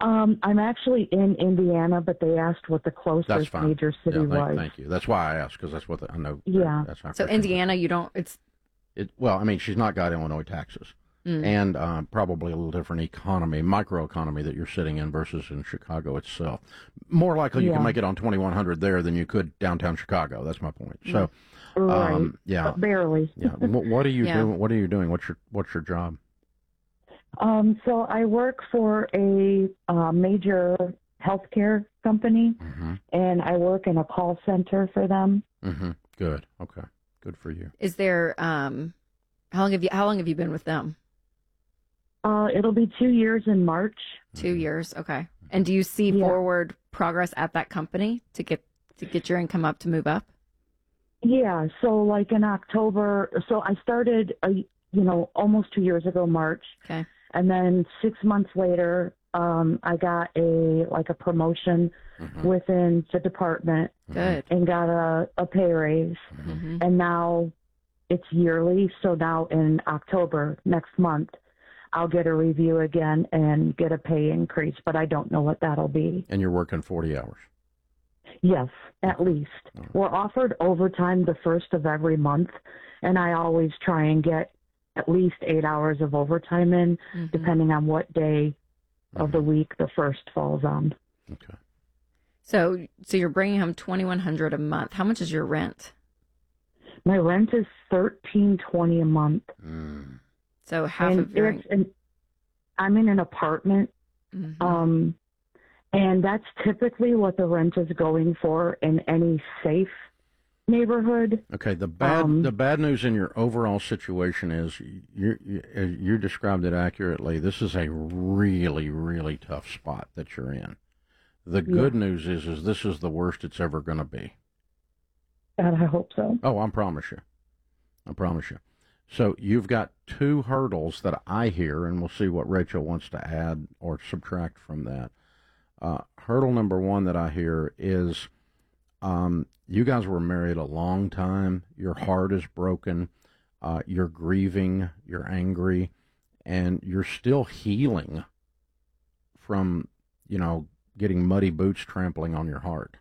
I'm actually in Indiana, but they asked what the closest major city was. Thank you. That's why I asked, because that's what I know. Yeah. That's so Indiana, you don't. Well, I mean, she's not got Illinois taxes, and probably a little different microeconomy that you're sitting in versus in Chicago itself. More likely, you can make it on 2100 there than you could downtown Chicago. That's my point. So, right. But barely. Yeah. What are you doing? What are you doing? What's your job? So I work for a major healthcare company, and I work in a call center for them. Good. Okay. Good for you. Is there how long have you been with them? It'll be 2 years in March. 2 years. Okay. And do you see forward progress at that company to get your income up, to move up? Yeah. So like in October, so I started almost 2 years ago, March. Okay. And then 6 months later, I got a promotion within the department. Good. And got a pay raise. And now it's yearly. So now in October, next month, I'll get a review again and get a pay increase, but I don't know what that'll be. And you're working 40 hours? Yes, at least. We're offered overtime the first of every month, and I always try and get at least 8 hours of overtime in, depending on what day of the week the first falls on. Okay. So you're bringing home $2,100 a month. How much is your rent? My rent is $1,320 a month. So half of your. I'm in an apartment, and that's typically what the rent is going for in any safe neighborhood. Okay. The bad news in your overall situation is you described it accurately. This is a really, really tough spot that you're in. The good news is this is the worst it's ever going to be. God, I hope so. Oh, I promise you. So you've got two hurdles that I hear, and we'll see what Rachel wants to add or subtract from that. Hurdle number one that I hear is you guys were married a long time. Your heart is broken. You're grieving. You're angry. And you're still healing from, getting muddy boots trampling on your heart.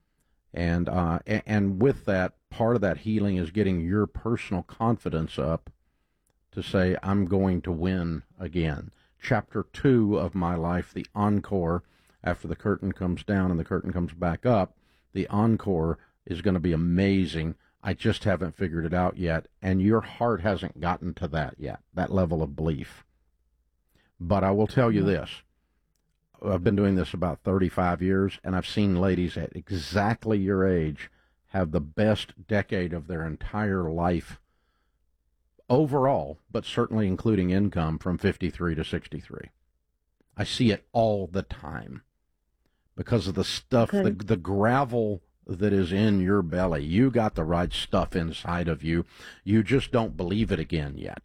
And with that, part of that healing is getting your personal confidence up to say, I'm going to win again. Chapter 2 of my life, the encore, after the curtain comes down and the curtain comes back up, the encore is going to be amazing. I just haven't figured it out yet. And your heart hasn't gotten to that yet, that level of belief. But I will tell you this. I've been doing this about 35 years, and I've seen ladies at exactly your age have the best decade of their entire life overall, but certainly including income from 53 to 63. I see it all the time because of the stuff, the gravel that is in your belly. You got the right stuff inside of you. You just don't believe it again yet.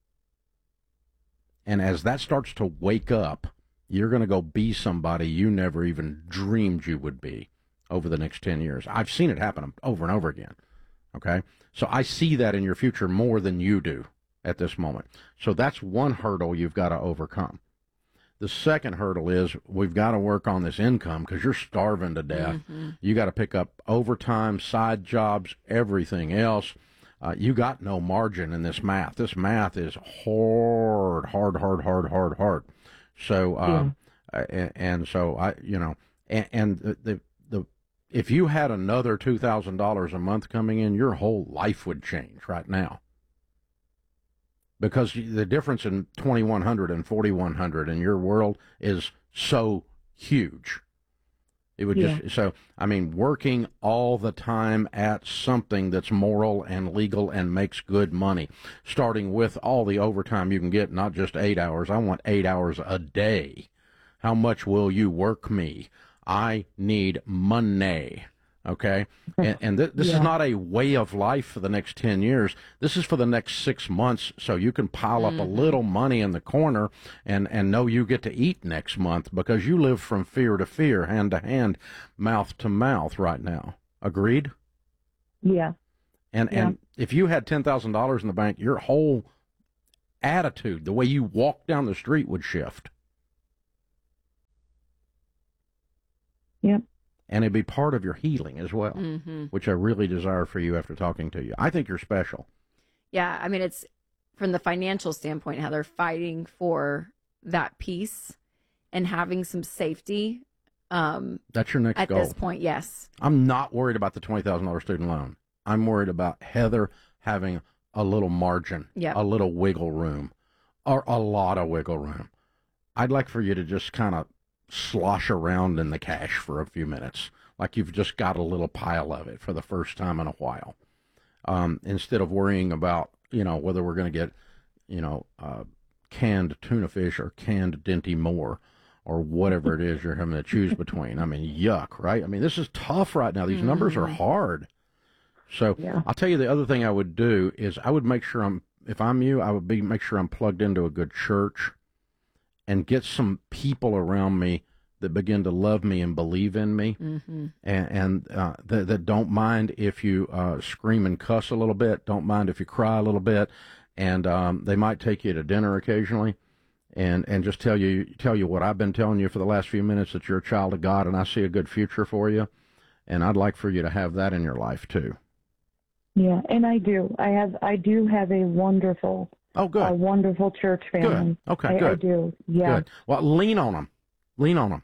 And as that starts to wake up, you're going to go be somebody you never even dreamed you would be over the next 10 years. I've seen it happen over and over again. Okay? So I see that in your future more than you do at this moment. So that's one hurdle you've got to overcome. The second hurdle is we've got to work on this income because you're starving to death. You got to pick up overtime, side jobs, everything else. You got no margin in this math. This math is hard. So, and so the if you had another $2,000 a month coming in, your whole life would change right now. Because the difference in 2,100 and 4,100 in your world is so huge. It would working all the time at something that's moral and legal and makes good money, starting with all the overtime you can get, not just 8 hours. I want 8 hours a day. How much will you work me? I need money. Okay? And this is not a way of life for the next 10 years. This is for the next 6 months, so you can pile up a little money in the corner and know you get to eat next month because you live from fear to fear, hand to hand, mouth to mouth right now. Agreed? Yeah. And if you had $10,000 in the bank, your whole attitude, the way you walk down the street would shift. Yep. And it'd be part of your healing as well, which I really desire for you after talking to you. I think you're special. Yeah, I mean, it's from the financial standpoint, how they're fighting for that peace and having some safety. That's your next goal. At this point, yes. I'm not worried about the $20,000 student loan. I'm worried about Heather having a little margin, a little wiggle room, or a lot of wiggle room. I'd like for you to just kind of slosh around in the cash for a few minutes, like you've just got a little pile of it for the first time in a while, instead of worrying about, whether we're going to get, canned tuna fish or canned Dinty Moore or whatever it is you're having to choose between. I mean, yuck, right? I mean, this is tough right now. These numbers are hard. So I'll tell you the other thing I would do is I would make sure if I'm you, I would make sure I'm plugged into a good church and get some people around me that begin to love me and believe in me, and that don't mind if you scream and cuss a little bit, don't mind if you cry a little bit, and they might take you to dinner occasionally, and just tell you what I've been telling you for the last few minutes, that you're a child of God, and I see a good future for you, and I'd like for you to have that in your life too. Yeah, and I do. I do have a wonderful. Oh, good. A wonderful church family. Good. Okay, good. I do. Yeah. Good. Well, lean on them. Lean on them.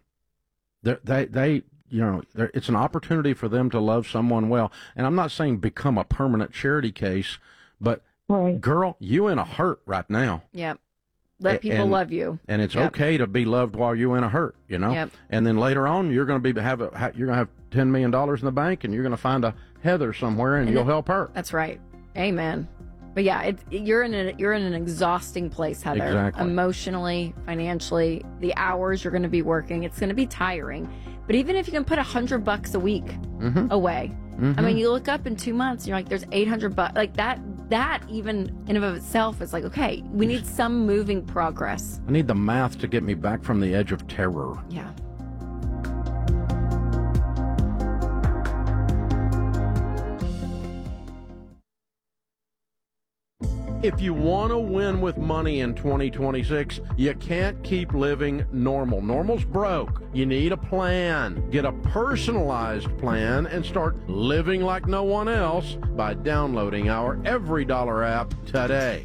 They it's an opportunity for them to love someone well. And I'm not saying become a permanent charity case, but girl, you in a hurt right now. Yep. Let people love you. And it's okay to be loved while you're in a hurt, Yep. And then later on, you're going to have $10 million in the bank, and you're going to find a Heather somewhere, and you'll help her. That's right. Amen. But yeah, you're in an exhausting place, Heather. Exactly. Emotionally, financially, the hours you're going to be working, it's going to be tiring. But even if you can put $100 a week away, I mean, you look up in 2 months, and you're like, there's $800, like that. That even in and of itself is like, okay, we need some moving progress. I need the math to get me back from the edge of terror. Yeah. If you want to win with money in 2026, you can't keep living normal. Normal's broke. You need a plan. Get a personalized plan and start living like no one else by downloading our Every Dollar app today.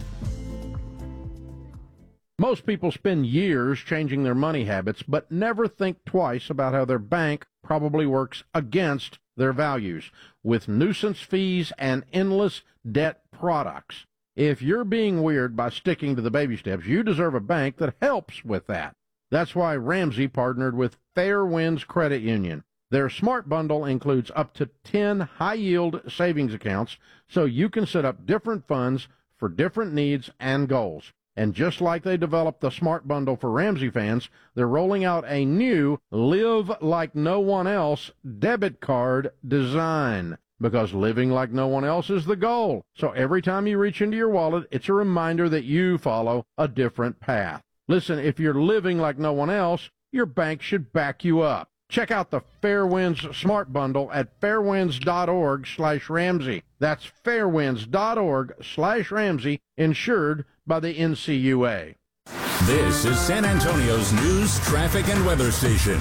Most people spend years changing their money habits, but never think twice about how their bank probably works against their values with nuisance fees and endless debt products. If you're being weird by sticking to the baby steps, you deserve a bank that helps with that. That's why Ramsey partnered with Fair Winds Credit Union. Their Smart Bundle includes up to 10 high-yield savings accounts, so you can set up different funds for different needs and goals. And just like they developed the Smart Bundle for Ramsey fans, they're rolling out a new Live Like No One Else debit card design. Because living like no one else is the goal. So every time you reach into your wallet, it's a reminder that you follow a different path. Listen, if you're living like no one else, your bank should back you up. Check out the Fairwinds Smart Bundle at fairwinds.org/Ramsey. That's fairwinds.org/Ramsey, insured by the NCUA. This is San Antonio's news, traffic, and weather station.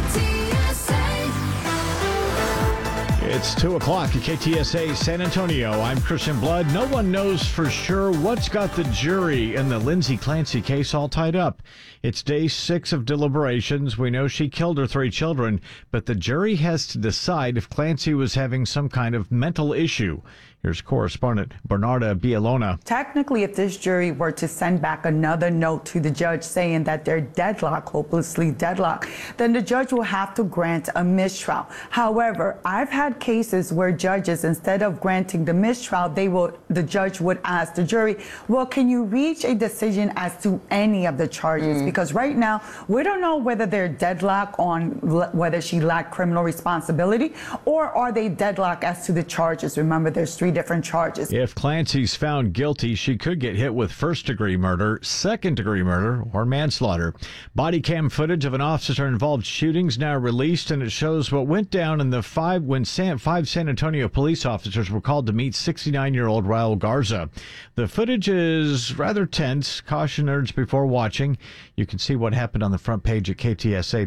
It's 2 o'clock at KTSA San Antonio. I'm Christian Blood. No one knows for sure what's got the jury in the Lindsay Clancy case all tied up. It's day 6 of deliberations. We know she killed her 3 children, but the jury has to decide if Clancy was having some kind of mental issue. Here's correspondent Bernarda Bielona. Technically, if this jury were to send back another note to the judge saying that they're deadlocked, hopelessly deadlocked, then the judge will have to grant a mistrial. However, I've had cases where judges, instead of granting the mistrial, the judge would ask the jury, well, can you reach a decision as to any of the charges? Because right now, we don't know whether they're deadlocked on whether she lacked criminal responsibility, or are they deadlocked as to the charges? Remember, there's 3 different charges. If Clancy's found guilty, she could get hit with first-degree murder, second-degree murder, or manslaughter. Body cam footage of an officer-involved shootings now released, and it shows what went down in the 5 San Antonio police officers were called to meet 69-year-old Raul Garza. The footage is rather tense. Caution urged before watching. You can see what happened on the front page at KTSA.